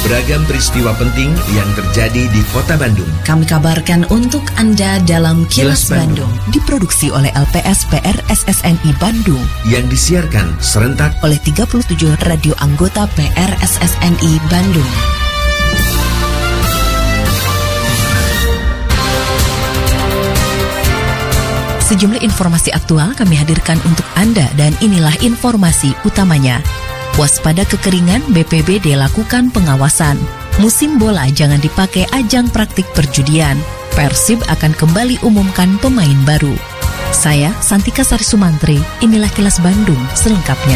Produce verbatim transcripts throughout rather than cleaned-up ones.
Beragam peristiwa penting yang terjadi di Kota Bandung kami kabarkan untuk Anda dalam Kilas, Kilas Bandung. Bandung. Diproduksi oleh L P S P R S S N I Bandung yang disiarkan serentak oleh tiga puluh tujuh radio anggota P R S S N I Bandung. Sejumlah informasi aktual kami hadirkan untuk Anda dan inilah informasi utamanya. Waspada kekeringan, B P B D lakukan pengawasan. Musim bola jangan dipakai ajang praktik perjudian. Persib akan kembali umumkan pemain baru. Saya, Santika Sari Sumantri, inilah Kilas Bandung selengkapnya.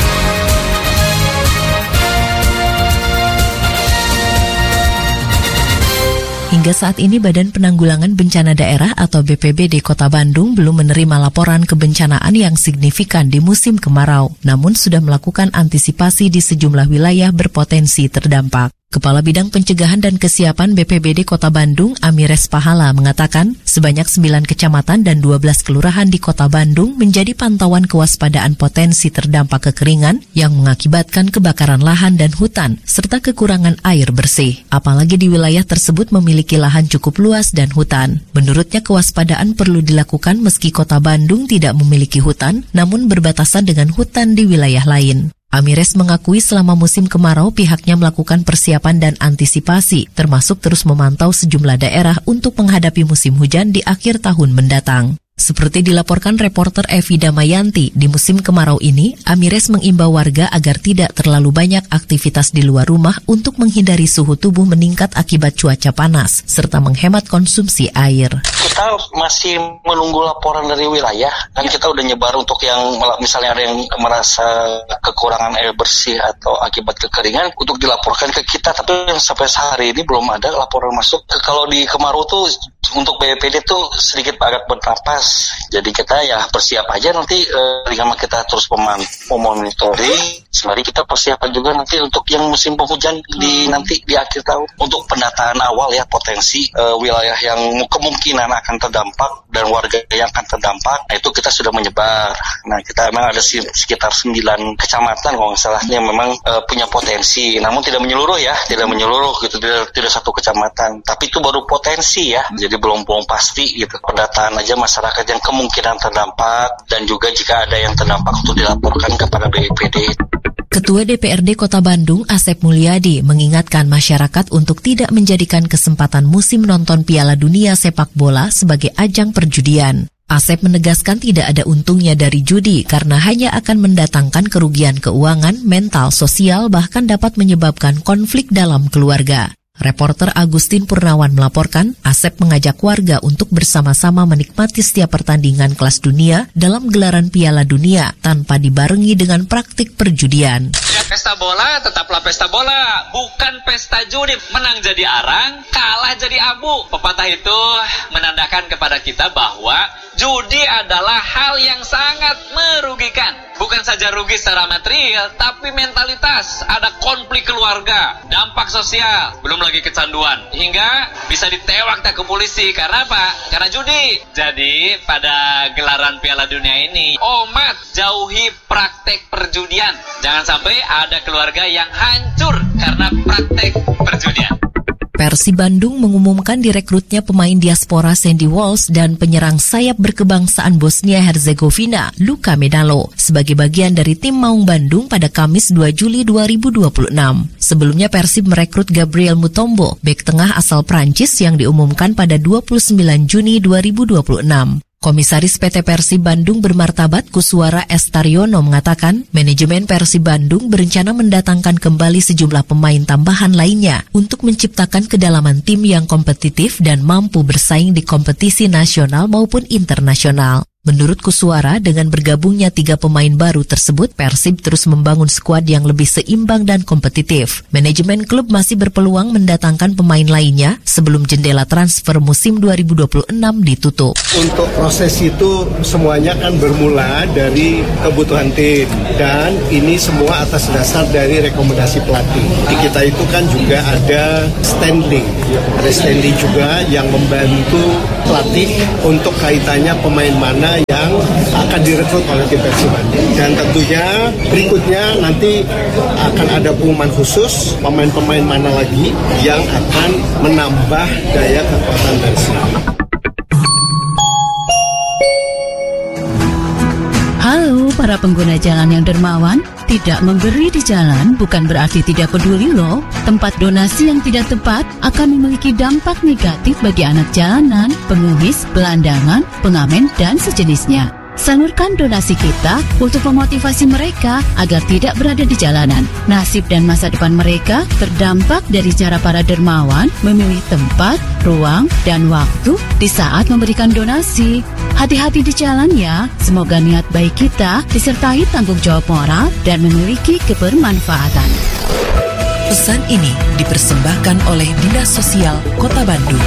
Hingga saat ini Badan Penanggulangan Bencana Daerah atau B P B D Kota Bandung belum menerima laporan kebencanaan yang signifikan di musim kemarau, namun sudah melakukan antisipasi di sejumlah wilayah berpotensi terdampak. Kepala Bidang Pencegahan dan Kesiapan B P B D Kota Bandung, Amires Pahala, mengatakan sebanyak sembilan kecamatan dan dua belas kelurahan di Kota Bandung menjadi pantauan kewaspadaan potensi terdampak kekeringan yang mengakibatkan kebakaran lahan dan hutan, serta kekurangan air bersih. Apalagi di wilayah tersebut memiliki lahan cukup luas dan hutan. Menurutnya kewaspadaan perlu dilakukan meski Kota Bandung tidak memiliki hutan, namun berbatasan dengan hutan di wilayah lain. Amires mengakui selama musim kemarau pihaknya melakukan persiapan dan antisipasi, termasuk terus memantau sejumlah daerah untuk menghadapi musim hujan di akhir tahun mendatang. Seperti dilaporkan reporter Evi Damayanti, di musim kemarau ini, Amires mengimbau warga agar tidak terlalu banyak aktivitas di luar rumah untuk menghindari suhu tubuh meningkat akibat cuaca panas, serta menghemat konsumsi air. Kita masih menunggu laporan dari wilayah, kan kita udah nyebar untuk yang misalnya ada yang merasa kekurangan air bersih atau akibat kekeringan untuk dilaporkan ke kita, tapi yang sampai sehari ini belum ada laporan masuk. Kalau di kemarau tuh untuk B P D tuh sedikit agak bernapas, jadi kita ya bersiap aja nanti eh, dengan kita terus memonitoring. Sembari kita persiapan juga nanti untuk yang musim penghujan di nanti di akhir tahun untuk pendataan awal ya potensi eh, wilayah yang kemungkinan akan terdampak dan warga yang akan terdampak. Nah itu kita sudah menyebar. Nah kita memang ada sekitar sembilan kecamatan kalau nggak salah yang memang eh, punya potensi, namun tidak menyeluruh ya, tidak menyeluruh gitu, tidak, tidak satu kecamatan. Tapi itu baru potensi ya. Jadi belum belum pasti gitu. Pendataan aja masyarakat yang kemungkinan terdampak dan juga jika ada yang terdampak untuk dilaporkan kepada B P D. Ketua D P R D Kota Bandung, Asep Mulyadi, mengingatkan masyarakat untuk tidak menjadikan kesempatan musim nonton Piala Dunia sepak bola sebagai ajang perjudian. Asep menegaskan tidak ada untungnya dari judi karena hanya akan mendatangkan kerugian keuangan, mental, sosial, bahkan dapat menyebabkan konflik dalam keluarga. Reporter Agustin Purnawan melaporkan, Asep mengajak warga untuk bersama-sama menikmati setiap pertandingan kelas dunia dalam gelaran Piala Dunia tanpa dibarengi dengan praktik perjudian. Pesta bola tetaplah pesta bola, bukan pesta judi. Menang jadi arang, kalah jadi abu. Pepatah itu menandakan kepada kita bahwa judi adalah hal yang sangat merugikan. Bukan saja rugi secara material, tapi mentalitas, ada konflik keluarga, dampak sosial, belum lagi kecanduan, hingga bisa ditewak tak ke polisi. Karena apa? Karena judi. Jadi pada gelaran Piala Dunia ini, umat jauhi praktek perjudian. Jangan sampai ada keluarga yang hancur karena praktek perjudian. Persib Bandung mengumumkan direkrutnya pemain diaspora Sandy Walsh dan penyerang sayap berkebangsaan Bosnia-Herzegovina, Luka Medalo, sebagai bagian dari tim Maung Bandung pada Kamis dua Juli dua ribu dua puluh enam. Sebelumnya Persib merekrut Gabriel Mutombo, bek tengah asal Prancis yang diumumkan pada dua puluh sembilan Juni dua ribu dua puluh enam. Komisaris P T Persib Bandung bermartabat Kuswara Estariono mengatakan, manajemen Persib Bandung berencana mendatangkan kembali sejumlah pemain tambahan lainnya untuk menciptakan kedalaman tim yang kompetitif dan mampu bersaing di kompetisi nasional maupun internasional. Menurut Kuswara, dengan bergabungnya tiga pemain baru tersebut, Persib terus membangun skuad yang lebih seimbang dan kompetitif. Manajemen klub masih berpeluang mendatangkan pemain lainnya sebelum jendela transfer musim dua ribu dua puluh enam ditutup. Untuk proses itu semuanya kan bermula dari kebutuhan tim dan ini semua atas dasar dari rekomendasi pelatih. Di kita itu kan juga ada standing, ada standing juga yang membantu pelatih untuk kaitannya pemain mana mana yang akan direkrut oleh tim Persib Bandung. Dan tentunya berikutnya nanti akan ada pengumuman khusus pemain-pemain mana lagi yang akan menambah daya kekuatan Persib. Halo para pengguna jalan yang dermawan, tidak memberi di jalan bukan berarti tidak peduli loh. Tempat donasi yang tidak tepat akan memiliki dampak negatif bagi anak jalanan, pengemis, gelandangan, pengamen, dan sejenisnya. Salurkan donasi kita untuk memotivasi mereka agar tidak berada di jalanan. Nasib dan masa depan mereka terdampak dari cara para dermawan memilih tempat, ruang, dan waktu di saat memberikan donasi. Hati-hati di jalan ya, semoga niat baik kita disertai tanggung jawab moral dan memiliki kebermanfaatan. Pesan ini dipersembahkan oleh Dinas Sosial Kota Bandung.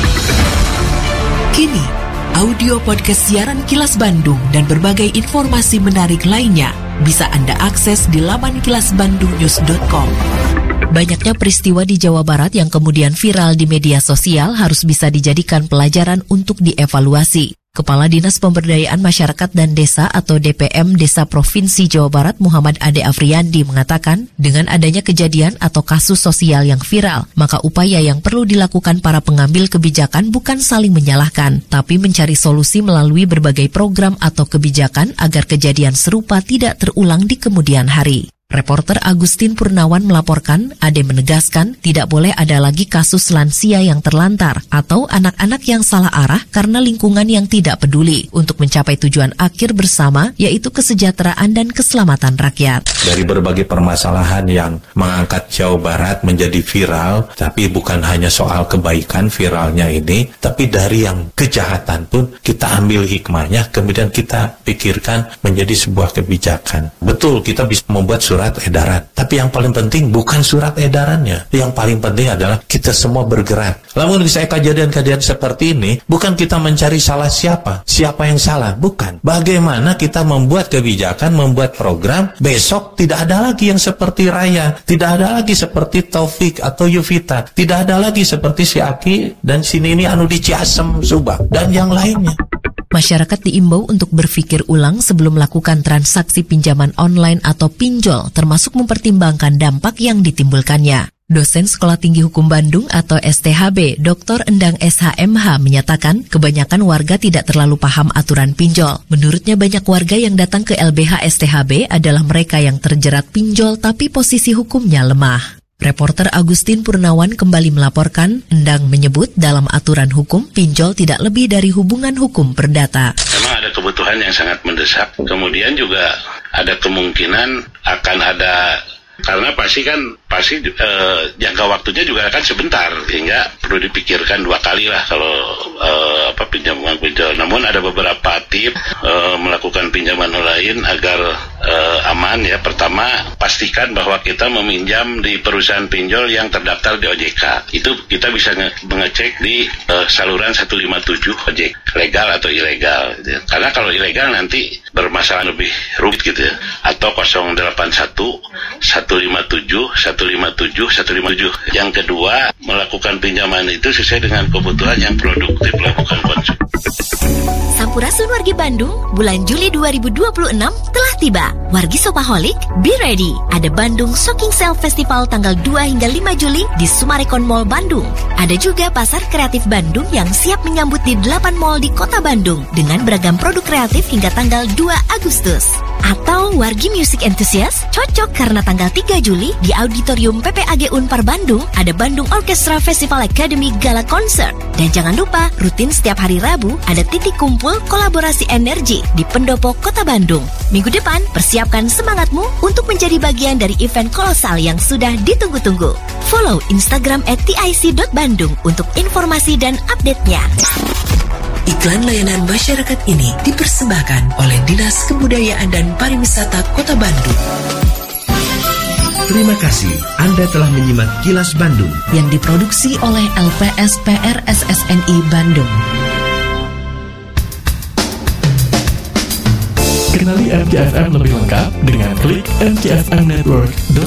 Kini, audio podcast siaran Kilas Bandung dan berbagai informasi menarik lainnya bisa Anda akses di laman kilas bandung news dot com. Banyaknya peristiwa di Jawa Barat yang kemudian viral di media sosial harus bisa dijadikan pelajaran untuk dievaluasi. Kepala Dinas Pemberdayaan Masyarakat dan Desa atau D P M Desa Provinsi Jawa Barat Muhammad Ade Afriandi mengatakan, dengan adanya kejadian atau kasus sosial yang viral, maka upaya yang perlu dilakukan para pengambil kebijakan bukan saling menyalahkan, tapi mencari solusi melalui berbagai program atau kebijakan agar kejadian serupa tidak terulang di kemudian hari. Reporter Agustin Purnawan melaporkan, Ade menegaskan tidak boleh ada lagi kasus lansia yang terlantar atau anak-anak yang salah arah karena lingkungan yang tidak peduli untuk mencapai tujuan akhir bersama, yaitu kesejahteraan dan keselamatan rakyat. Dari berbagai permasalahan yang mengangkat Jawa Barat menjadi viral, tapi bukan hanya soal kebaikan viralnya ini, tapi dari yang kejahatan pun kita ambil hikmahnya, kemudian kita pikirkan menjadi sebuah kebijakan. Betul, kita bisa membuat surat surat edaran. Tapi yang paling penting bukan surat edarannya. Yang paling penting adalah kita semua bergerak. Namun saya kejadian-kejadian seperti ini, bukan kita mencari salah siapa, siapa yang salah, bukan. Bagaimana kita membuat kebijakan, membuat program, besok tidak ada lagi yang seperti Raya, tidak ada lagi seperti Taufik atau Yuvita, tidak ada lagi seperti si Aki dan si Nini anu di Ciasem, Subang, dan yang lainnya. Masyarakat diimbau untuk berpikir ulang sebelum melakukan transaksi pinjaman online atau pinjol, termasuk mempertimbangkan dampak yang ditimbulkannya. Dosen Sekolah Tinggi Hukum Bandung atau S T H B, Doktor Endang S H M H menyatakan kebanyakan warga tidak terlalu paham aturan pinjol. Menurutnya banyak warga yang datang ke L B H S T H B adalah mereka yang terjerat pinjol tapi posisi hukumnya lemah. Reporter Agustin Purnawan kembali melaporkan, Endang menyebut dalam aturan hukum, pinjol tidak lebih dari hubungan hukum perdata. Memang ada kebutuhan yang sangat mendesak, kemudian juga ada kemungkinan akan ada, karena pasti kan, pasti eh, jangka waktunya juga akan sebentar, sehingga perlu dipikirkan dua kali lah kalau eh, apa pinjaman pinjol. Namun ada beberapa tip eh, melakukan pinjaman online agar eh, aman ya. Pertama, pastikan bahwa kita meminjam di perusahaan pinjol yang terdaftar di O J K. Itu kita bisa nge- mengecek di eh, saluran seratus lima puluh tujuh O J K, legal atau ilegal gitu ya. Karena kalau ilegal nanti bermasalah lebih rumit gitu ya. Atau nol delapan satu satu lima tujuh satu lima tujuh satu lima tujuh. Yang kedua, melakukan pinjaman itu sesuai dengan kebutuhan yang produktif, lakukan konsumsi. Sampurasun Wargi Bandung, bulan Juli dua ribu dua puluh enam telah tiba. Wargi Shopaholic, be ready. Ada Bandung Shocking Sale Festival tanggal dua hingga lima Juli di Summarecon Mall Bandung. Ada juga Pasar Kreatif Bandung yang siap menyambut di delapan mall di kota Bandung dengan beragam produk kreatif hingga tanggal dua Agustus. Atau Wargi Music Enthusiast, cocok karena tanggal tiga Juli di Auditorium P P A G Unpar Bandung ada Bandung Orchestra Festival Academy Gala Concert. Dan jangan lupa, rutin setiap hari Rabu ada titik kumpul kolaborasi energi di Pendopo Kota Bandung. Minggu depan, persiapkan semangatmu untuk menjadi bagian dari event kolosal yang sudah ditunggu-tunggu. Follow Instagram at t i c dot bandung untuk informasi dan update-nya. Iklan layanan masyarakat ini dipersembahkan oleh Dinas Kebudayaan dan Pariwisata Kota Bandung. Terima kasih Anda telah menyimak Kilas Bandung yang diproduksi oleh L P S P R S S N I Bandung. Kenali M J F M lebih lengkap dengan klik m j f m network dot